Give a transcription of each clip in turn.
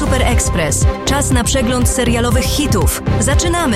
Super Express. Czas na przegląd serialowych hitów. Zaczynamy!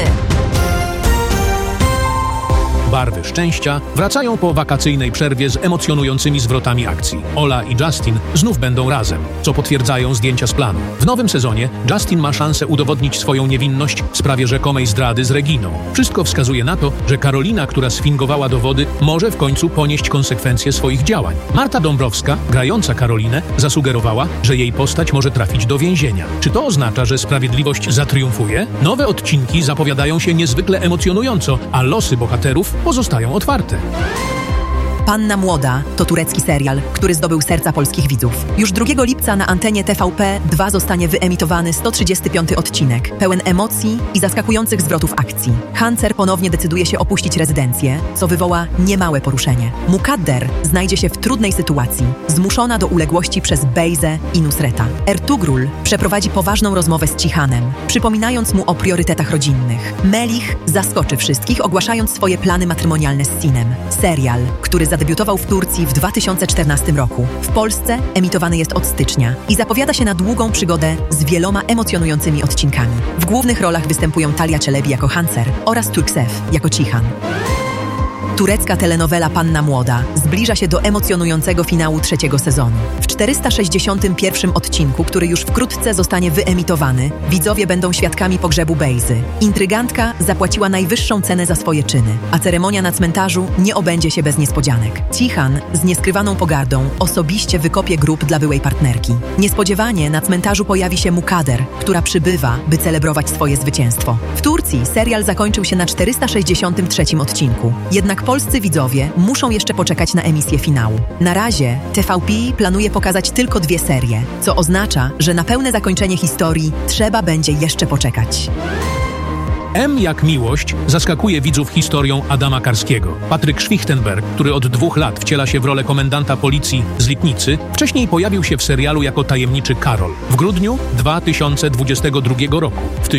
Barwy szczęścia wracają po wakacyjnej przerwie z emocjonującymi zwrotami akcji. Ola i Justin znów będą razem, co potwierdzają zdjęcia z planu. W nowym sezonie Justin ma szansę udowodnić swoją niewinność w sprawie rzekomej zdrady z Reginą. Wszystko wskazuje na to, że Karolina, która sfingowała dowody, może w końcu ponieść konsekwencje swoich działań. Marta Dąbrowska, grająca Karolinę, zasugerowała, że jej postać może trafić do więzienia. Czy to oznacza, że sprawiedliwość zatriumfuje? Nowe odcinki zapowiadają się niezwykle emocjonująco, a losy bohaterów pozostają otwarte. Panna Młoda to turecki serial, który zdobył serca polskich widzów. Już 2 lipca na antenie TVP2 zostanie wyemitowany 135 odcinek, pełen emocji i zaskakujących zwrotów akcji. Hancer ponownie decyduje się opuścić rezydencję, co wywoła niemałe poruszenie. Mukadder znajdzie się w trudnej sytuacji, zmuszona do uległości przez Bejzę i Nusreta. Ertugrul przeprowadzi poważną rozmowę z Cihanem, przypominając mu o priorytetach rodzinnych. Melich zaskoczy wszystkich, ogłaszając swoje plany matrymonialne z Sinem. Serial, który zadebiutował w Turcji w 2014 roku. W Polsce emitowany jest od stycznia i zapowiada się na długą przygodę z wieloma emocjonującymi odcinkami. W głównych rolach występują Talia Çelebi jako Hancer oraz Turksev jako Cihan. Turecka telenowela Panna Młoda zbliża się do emocjonującego finału 3. sezonu. W 461 odcinku, który już wkrótce zostanie wyemitowany, widzowie będą świadkami pogrzebu Bejzy. Intrygantka zapłaciła najwyższą cenę za swoje czyny, a ceremonia na cmentarzu nie obędzie się bez niespodzianek. Cihan z nieskrywaną pogardą osobiście wykopie grób dla byłej partnerki. Niespodziewanie na cmentarzu pojawi się Mukadder, która przybywa, by celebrować swoje zwycięstwo. W Turcji serial zakończył się na 463 odcinku. Jednak polscy widzowie muszą jeszcze poczekać na emisję finału. Na razie TVP planuje pokazać tylko 2 serie, co oznacza, że na pełne zakończenie historii trzeba będzie jeszcze poczekać. M jak miłość zaskakuje widzów historią Adama Karskiego. Patryk Schwichtenberg, który od 2 lat wciela się w rolę komendanta policji z Lipnicy, wcześniej pojawił się w serialu jako tajemniczy Karol. W grudniu 2022 roku, w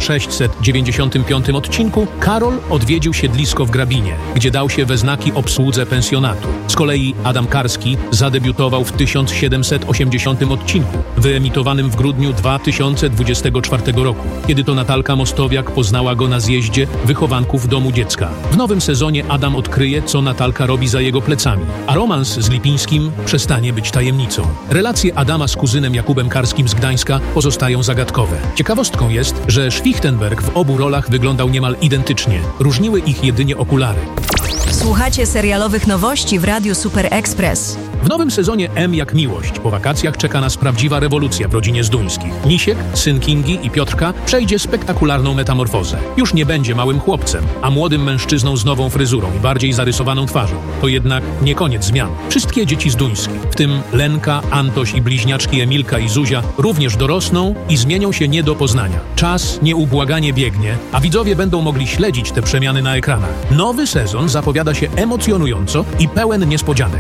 1695 odcinku, Karol odwiedził siedlisko w Grabinie, gdzie dał się we znaki obsłudze pensjonatu. Z kolei Adam Karski zadebiutował w 1780 odcinku, wyemitowanym w grudniu 2024 roku, kiedy to Natalka Mostowiak poznała go na zjeździe wychowanków domu dziecka. W nowym sezonie Adam odkryje, co Natalka robi za jego plecami, a romans z Lipińskim przestanie być tajemnicą. Relacje Adama z kuzynem Jakubem Karskim z Gdańska pozostają zagadkowe. Ciekawostką jest, że Schwichtenberg w obu rolach wyglądał niemal identycznie. Różniły ich jedynie okulary. Słuchacie serialowych nowości w Radiu Super Express. W nowym sezonie M jak miłość po wakacjach czeka nas prawdziwa rewolucja w rodzinie Zduńskich. Misiek, syn Kingi i Piotrka, przejdzie spektakularną metamorfozę. Już nie będzie małym chłopcem, a młodym mężczyzną z nową fryzurą i bardziej zarysowaną twarzą. To jednak nie koniec zmian. Wszystkie dzieci Zduńskich, w tym Lenka, Antoś i bliźniaczki Emilka i Zuzia, również dorosną i zmienią się nie do poznania. Czas nieubłaganie biegnie, a widzowie będą mogli śledzić te przemiany na ekranach. Nowy sezon zapowiada się emocjonująco i pełen niespodzianek.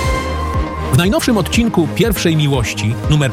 W najnowszym odcinku Pierwszej Miłości, numer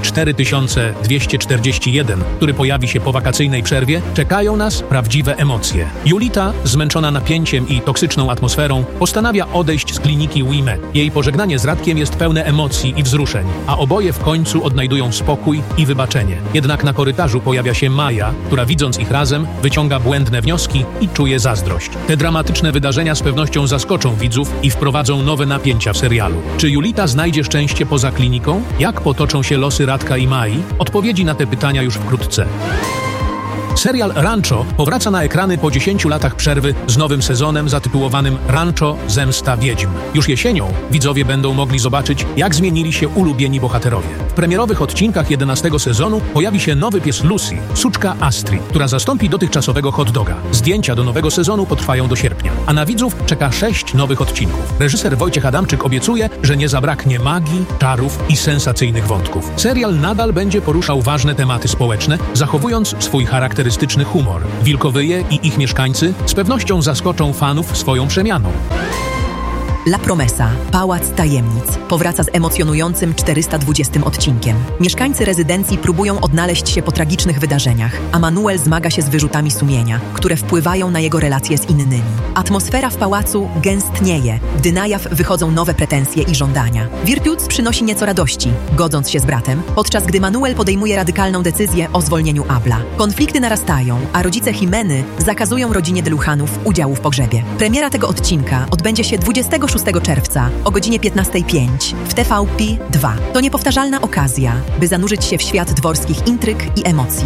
4241, który pojawi się po wakacyjnej przerwie, czekają nas prawdziwe emocje. Julita, zmęczona napięciem i toksyczną atmosferą, postanawia odejść z kliniki WeMed. Jej pożegnanie z Radkiem jest pełne emocji i wzruszeń, a oboje w końcu odnajdują spokój i wybaczenie. Jednak na korytarzu pojawia się Maja, która widząc ich razem, wyciąga błędne wnioski i czuje zazdrość. Te dramatyczne wydarzenia z pewnością zaskoczą widzów i wprowadzą nowe napięcia w serialu. Czy Julita znajdzie szczęście poza kliniką? Jak potoczą się losy Radka i Mai? Odpowiedzi na te pytania już wkrótce. Serial Rancho powraca na ekrany po 10 latach przerwy z nowym sezonem zatytułowanym Rancho – Zemsta Wiedźm. Już jesienią widzowie będą mogli zobaczyć, jak zmienili się ulubieni bohaterowie. W premierowych odcinkach 11 sezonu pojawi się nowy pies Lucy, suczka Astrid, która zastąpi dotychczasowego hot doga. Zdjęcia do nowego sezonu potrwają do sierpnia, a na widzów czeka 6 nowych odcinków. Reżyser Wojciech Adamczyk obiecuje, że nie zabraknie magii, czarów i sensacyjnych wątków. Serial nadal będzie poruszał ważne tematy społeczne, zachowując swój charakterystyczny humor. Wilkowyje i ich mieszkańcy z pewnością zaskoczą fanów swoją przemianą. La Promesa, Pałac Tajemnic, powraca z emocjonującym 420 odcinkiem. Mieszkańcy rezydencji próbują odnaleźć się po tragicznych wydarzeniach, a Manuel zmaga się z wyrzutami sumienia, które wpływają na jego relacje z innymi. Atmosfera w pałacu gęstnieje, gdy na jaw wychodzą nowe pretensje i żądania. Virtudes przynosi nieco radości, godząc się z bratem, podczas gdy Manuel podejmuje radykalną decyzję o zwolnieniu Abla. Konflikty narastają, a rodzice Jimeny zakazują rodzinie Delujanów udziału w pogrzebie. Premiera tego odcinka odbędzie się 26 czerwca o godzinie 15:05 w TVP 2. To niepowtarzalna okazja, by zanurzyć się w świat dworskich intryg i emocji.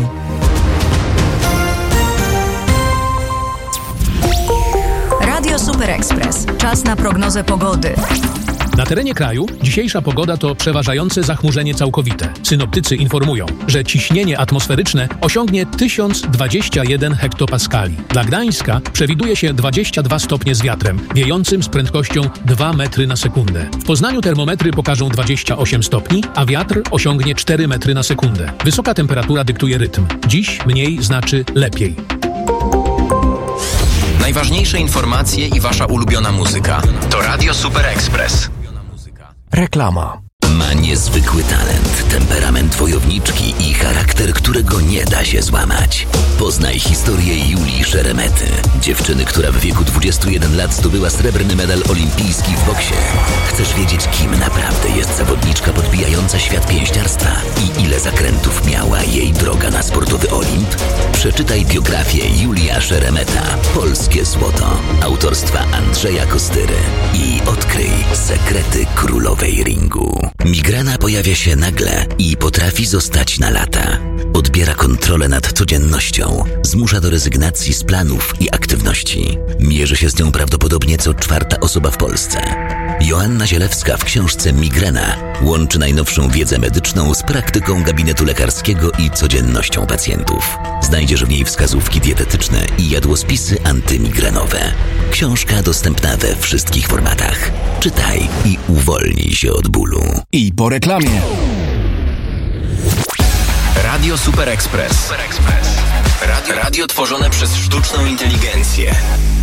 Radio Super Express. Czas na prognozę pogody. Na terenie kraju dzisiejsza pogoda to przeważające zachmurzenie całkowite. Synoptycy informują, że ciśnienie atmosferyczne osiągnie 1021 hektopaskali. Dla Gdańska przewiduje się 22 stopnie z wiatrem, wiejącym z prędkością 2 metry na sekundę. W Poznaniu termometry pokażą 28 stopni, a wiatr osiągnie 4 metry na sekundę. Wysoka temperatura dyktuje rytm. Dziś mniej znaczy lepiej. Najważniejsze informacje i wasza ulubiona muzyka. To Radio Super Express. Reklama. Ma niezwykły talent, temperament wojowniczki i charakter, którego nie da się złamać. Poznaj historię Julii Szeremety, dziewczyny, która w wieku 21 lat zdobyła srebrny medal olimpijski w boksie. Chcesz wiedzieć, kim naprawdę jest zawodniczka podbijająca świat pięściarstwa i ile zakrętów miała jej droga na sportowy Olimp? Przeczytaj biografię Julia Szeremeta, Polskie Złoto, autorstwa Andrzeja Kostyry i odkryj sekrety królowej ringu. Migrena pojawia się nagle i potrafi zostać na lata. Odbiera kontrolę nad codziennością, zmusza do rezygnacji z planów i aktywności. Mierzy się z nią prawdopodobnie co 4. osoba w Polsce. Joanna Zielewska w książce Migrena łączy najnowszą wiedzę medyczną z praktyką gabinetu lekarskiego i codziennością pacjentów. Znajdziesz w niej wskazówki dietetyczne i jadłospisy antymigrenowe. Książka dostępna we wszystkich formatach. Czytaj i uwolnij się od bólu. I po reklamie. Radio Super Express. Radio tworzone przez sztuczną inteligencję.